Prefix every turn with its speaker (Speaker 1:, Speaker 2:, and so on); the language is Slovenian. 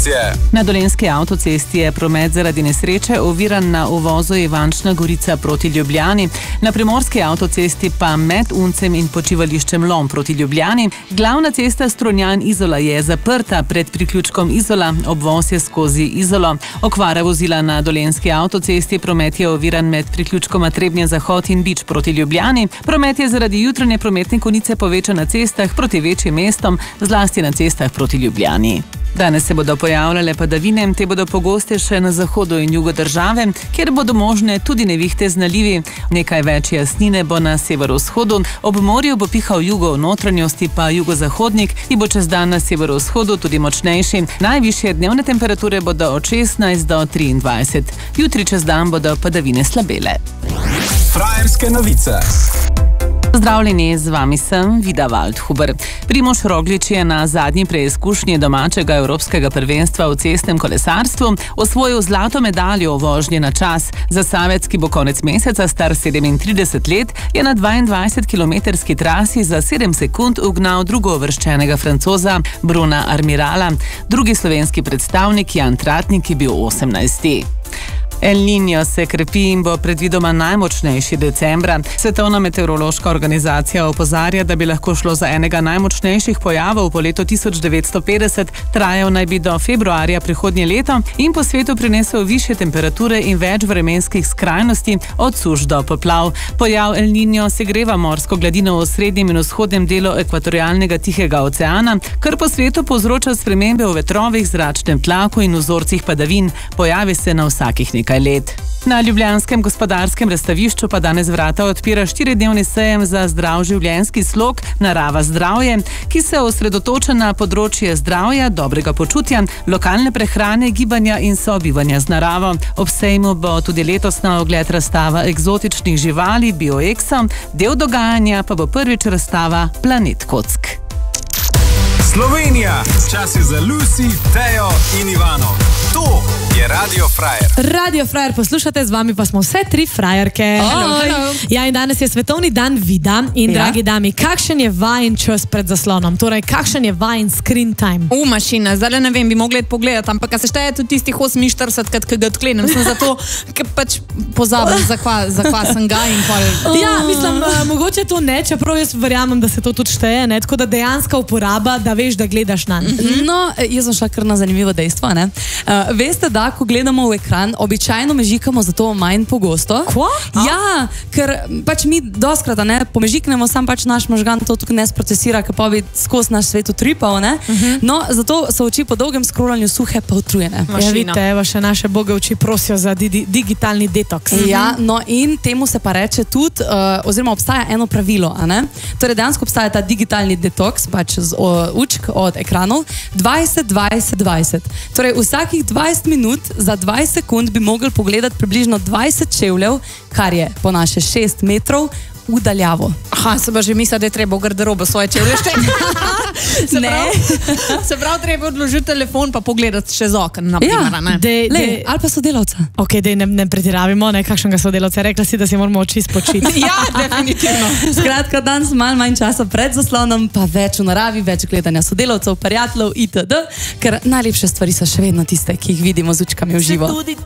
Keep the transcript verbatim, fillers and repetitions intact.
Speaker 1: informacije.
Speaker 2: Na Dolenjski avtocesti je promet zaradi nesreče oviran na uvozu Ivančna Gorica proti Ljubljani, na Primorski avtocesti pa med Uncem in počivališčem Lom proti Ljubljani. Glavna cesta Strunjan-Izola je zaprta, pred priključkom Izola, obvoz je skozi Izolo. Okvara vozila na Dolenjski avtocesti, promet je oviran med priključkoma Trebnje-Zahod in Bič proti Ljubljani. Promet je zaradi jutranje prometne konice povečan na cestah proti večjim mestom, zlasti na cestah proti Ljubljani. Danes se bodo pojavljale padavine, te bodo pogostejše na zahodu in jugu države, kjer bodo možne tudi nevihte z nalivi. Nekaj več jasnine bo na severovzhodu, ob morju bo pihal jugo v notranjosti pa jugozahodnik, ki bo čez dan na severovzhodu tudi močnejši. Najvišje dnevne temperature bodo od šestnajst do triindvajset. Jutri čez dan bodo padavine slabele.
Speaker 1: Frajerske novice.
Speaker 2: Pozdravljeni, z vami sem Vida Waldhuber. Primož Roglič je na zadnji preizkušnji domačega evropskega prvenstva v cestnem kolesarstvu osvojil zlato medaljo v vožnji na čas. Zasavec, ki bo konec meseca star sedemintrideset let, je na dvaindvajsetkilometrski trasi za sedem sekund ugnal drugouvrščenega Francoza Bruna Armirala. Drugi slovenski predstavnik Jan Tratnik je bil osemnajsti. El Niño se krepi in bo predvidoma najmočnejši decembra. Svetovna meteorološka organizacija opozarja, da bi lahko šlo za enega najmočnejših pojavov po letu tisoč devetsto petdeset, trajal naj bi do februarja prihodnje leto in po svetu prinesel višje temperature in več vremenskih skrajnosti, od suš do poplav. Pojav El Niño segreva morsko gladino v srednjem in vzhodnem delu ekvatorialnega Tihega oceana, kar po svetu povzroča spremembe v vetrovih, zračnem tlaku in vzorcih padavin. Pojavi se na vsakih nekaj let. Na ljubljanskem gospodarskem razstavišču pa danes vrata odpira štiridnevni sejem za zdrav življenjski slog Narava zdravje, ki se osredotoča na področje zdravja, dobrega počutja, lokalne prehrane, gibanja in sobivanja z naravo. Ob sejmu bo tudi letos na ogled razstava eksotičnih živali BioExo, del dogajanja pa bo prvič razstava Planet Kock.
Speaker 1: Slovenija, čas je za Lucy, Tejo in Ivano. To je Radio Frajer.
Speaker 3: Radio Frajer poslušate, z vami pa smo vse tri frajerke.
Speaker 2: Hello, hello.
Speaker 3: Ja, in danes je svetovni dan vida in ja. Dragi dami, kakšen je vajen čas pred zaslonom? Torej, kakšen je vajen screen time?
Speaker 4: U, mašina, zdaj ne vem, bi mogli pogledati, ampak se šteje tudi tistih oseminštirideset, kad ga odklenem. Sem zato, ker pač pozabim, za kva, za kva sem ga in pol...
Speaker 3: Oh. Ja, mislim, uh, mogoče to ne, čeprav jaz verjamem, da se to tudi šteje, ne? Tako da dejanska uporaba, da veš, da gledaš na njih.
Speaker 5: Mm-hmm. No, jaz sem šla kar na zanimivo dejstvo, ne? Uh, veste, da ko gledamo v ekran, običajno mežikamo zato manj pogosto.
Speaker 3: Kva?
Speaker 5: Ja, ker pač mi doskrat, ne, pomežiknemo, sam pač naš možgan to tukaj ne sprocesira, ker pa bi skozi naš svet utripal, ne? Uh-huh. No, zato so oči po dolgem scrollanju suhe pa utrujene.
Speaker 3: Ja, vidite, evo, še naše boge oči prosijo za di di digitalni detoks.
Speaker 5: Ja, no in temu se pa reče tudi, uh, oziroma obstaja eno pravilo, a ne? Torej, dejansko obstaja ta digitalni detoks, pač z o, učk od ekranov, dvajset, dvajset, dvajset. Torej, vsakih dvajset minut za dvajset sekund bi mogli pogledati približno dvajset čevljev, kar je po naše šest metrov udaljavo.
Speaker 4: Aha, se pa že misli, da je treba v garderobo svoje čevlje šteti. Se pravi, se pravi, treba odložiti telefon pa pogledati še z okn, na primer,
Speaker 5: ja,
Speaker 4: ne?
Speaker 3: Dej,
Speaker 5: Lej,
Speaker 3: dej.
Speaker 5: ali pa sodelavca.
Speaker 3: Ok, dej, ne, ne pretiravimo, ne, kakšnega sodelavca. Rekla si, da si moramo oči spočiti.
Speaker 4: Ja, definitivno.
Speaker 5: Skratka, danes malo manj časa pred zaslonom, pa več v naravi, več gledanja sodelavcev, prijateljev itd. Ker najlepše stvari so še vedno tiste, ki jih vidimo z učkami v živo.